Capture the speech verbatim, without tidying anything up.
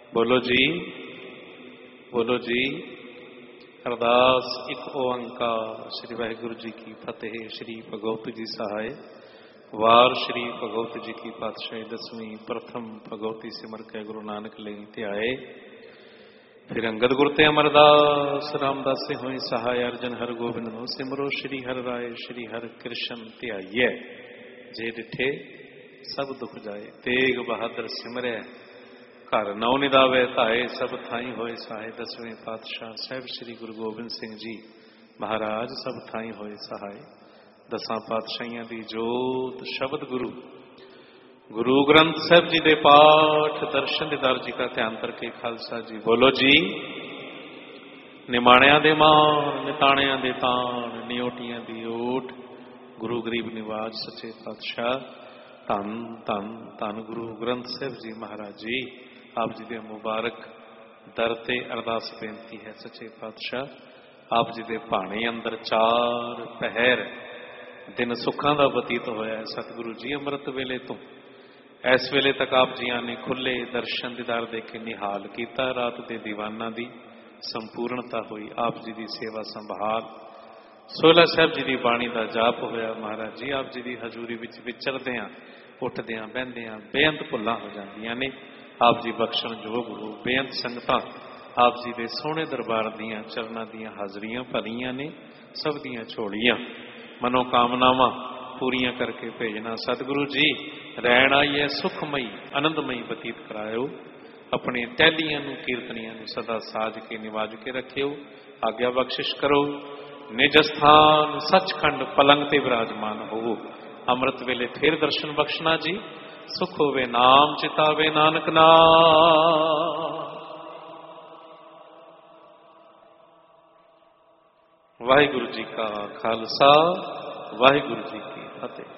बोलो जी, बोलो जी। अरदास एक ओंकार। श्री वाहिगुरु जी की फतेह। श्री भगवत जी सहाय। वार श्री भगवत जी की पातशाही दसवीं प्रथम भगवती सिमर के गुरु नानक ले ध्याए। फिर अंगद गुर ते अमरदास रामदास से होई सहाय। अर्जन हर गोबिंद नो सिमरो श्री हर राय। श्री हर कृष्ण ध्याइए। जे डिठे सब दुख जाए। तेग बहादुर सिमरै घर नौ निदावे धाए। सब थाई होए सहाय। दसवें पातशाह साहब श्री गुरु गोबिंद सिंह जी महाराज सब थाई होए सहाय। दसां पातशाहियां दी जोत शब्द गुरु गुरु ग्रंथ साहब जी दे पाठ दर्शन दीदार जी का ध्यान करके खालसा जी। बोलो जी। निमाणियां दे मान निताणियां दे तान नियोटियां दी ओट। गुरु गरीब निवाज सच्चे पातशाह धन धन धन गुरु ग्रंथ साहब जी महाराज जी। आप जी दे मुबारक दर ते अरदास बेनती है सच्चे पातशाह। आप जी दे भाणे अंदर चार पहर दिन सुखां दा बतीत होया है सतगुरु जी। अमृत वेले तो इस वेले तक आप जियां ने खुले दर्शन दीदार दे के निहाल किया। रात दे दीवाना दी संपूर्णता हुई। आप जी दी सेवा संभाल। सोहला साहब जी दी बाणी दा जाप होया महाराज जी। आप जी दी हजूरी विच विचरदियां उठदियां बहदियां बेअंत भुल्लां हो जांदियां ने। आप जी बख्शण जोग हो। बेअंत संगतां आप जी दे सोहणे दरबार दियां चरनां दियां हाजरियां भरियां ने। सब दियां झोलियां मनोकामनावां पूरियां करके भेजना। सतगुरु जी रैण आई है सुखमई आनंदमई बतीत करायो। अपने टहलियां नूं कीर्तनियां नूं सदा साज के निवाज के रखियो। आग्या बख्शिश करो। निज स्थान सचखंड पलंग ते विराजमान हो। अमृत वेले फिर दर्शन बख्शना जी। सुख होवे नाम चितावे नानक नाम। वाहिगुरु जी का खालसा वाहिगुरु जी की फतेह।